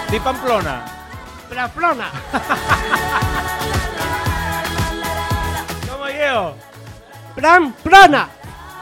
Di Pamplona. Pamplona. ¿Cómo llego? Pamplona.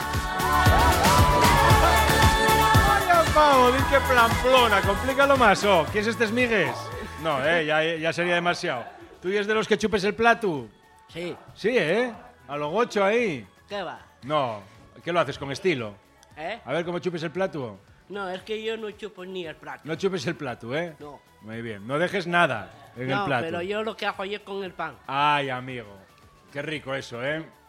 Vaya pavo, di que Pamplona. Complícalo más, oh. ¿Qué es este Migues? No, ya sería demasiado. ¿Tú eres de los que chupes el plato? Sí. Sí, a lo gocho ahí. ¿Qué va? No, ¿qué lo haces con estilo? ¿Eh? A ver cómo chupes el plato. No, es que yo no chupo ni el plato. No chupes el plato, No. Muy bien, no dejes nada en el plato. Pero yo lo que hago es con el pan. Ay, amigo, qué rico eso,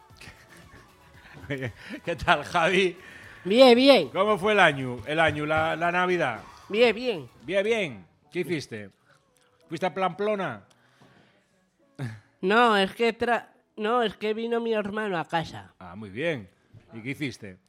¿Qué tal, Javi? Bien, bien. ¿Cómo fue el año, la Navidad? Bien, bien. Bien. ¿Qué hiciste? ¿Fuiste a Pamplona? No, es que vino mi hermano a casa. Ah, muy bien. ¿Y qué hiciste?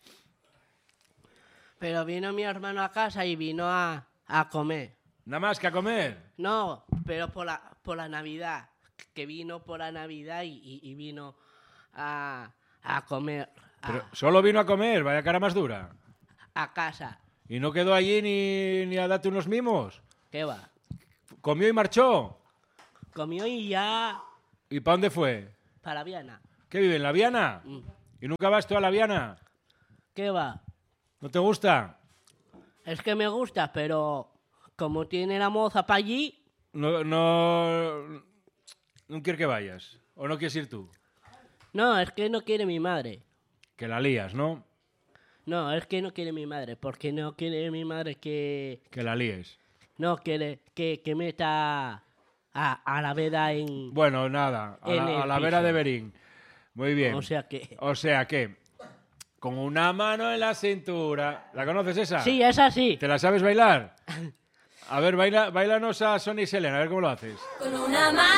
Pero vino mi hermano a casa y vino a comer. ¿Nada más que a comer? No, pero por la Navidad. Que vino por la Navidad y vino a comer Pero solo vino a comer, vaya cara más dura. a casa. ¿Y no quedó allí ni a darte unos mimos? ¿Qué va? ¿Comió y marchó? Comió y ya ¿Y para dónde fue? para Viana. ¿Qué vive, en La Viana? ¿Y nunca vas tú a La Viana? ¿Qué va? ¿No te gusta? Es que me gusta, pero como tiene la moza para allí, No quiero que vayas. ¿O no quieres ir tú? no, es que no quiere mi madre. Que la lías, ¿no? No, es que no quiere mi madre, porque no quiere mi madre que Que la líes. no quiere que meta a la veda en... Bueno, nada, En el a la vera piso. de Berín. Muy bien. O sea que... O sea que, con una mano en la cintura... ¿La conoces esa? Sí, es así. ¿Te la sabes bailar? A ver, bailanos a Sonia y Selena, a ver cómo lo haces. Con una mano